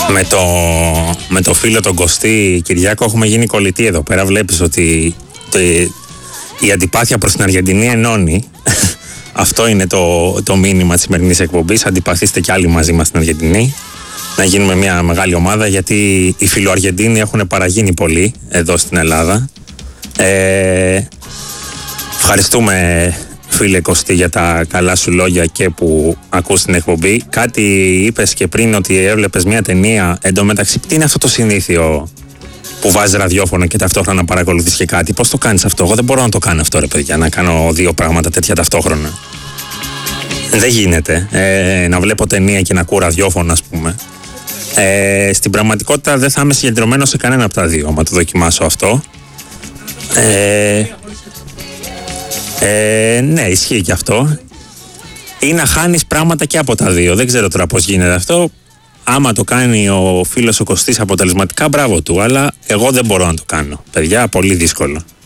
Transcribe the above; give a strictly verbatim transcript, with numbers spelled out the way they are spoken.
Με το, με το φίλο τον Κωστή Κυριάκο έχουμε γίνει κολλητοί εδώ πέρα. Βλέπεις ότι το, η αντιπάθεια προς την Αργεντινή ενώνει. Αυτό είναι το, το μήνυμα της σημερινής εκπομπής. Αντιπαθήστε κι άλλοι μαζί μας στην Αργεντινή. Να γίνουμε μια μεγάλη ομάδα, γιατί οι φιλοαργεντίνοι έχουν παραγίνει πολύ εδώ στην Ελλάδα. Ε, ευχαριστούμε, φίλε Κωστή, για τα καλά σου λόγια και που ακούς την εκπομπή. Κάτι είπες και πριν ότι έβλεπες μια ταινία. Εν τω μεταξύ, τι είναι αυτό το συνήθιο που βάζεις ραδιόφωνο και ταυτόχρονα να παρακολουθείς και κάτι? Πώς το κάνεις αυτό? Εγώ δεν μπορώ να το κάνω αυτό, ρε παιδιά, να κάνω δύο πράγματα τέτοια ταυτόχρονα. Δεν γίνεται ε, να βλέπω ταινία και να ακούω ραδιόφωνο, ας πούμε. Ε, στην πραγματικότητα δεν θα είμαι συγκεντρωμένο σε κανένα από τα δύο, άμα το δοκιμάσω αυτό. Ε, ε, ναι, ισχύει και αυτό. Ή να χάνεις πράγματα και από τα δύο. Δεν ξέρω τώρα πώς γίνεται αυτό. Άμα το κάνει ο φίλος ο Κωστής αποτελεσματικά, μπράβο του. Αλλά εγώ δεν μπορώ να το κάνω. Παιδιά, πολύ δύσκολο.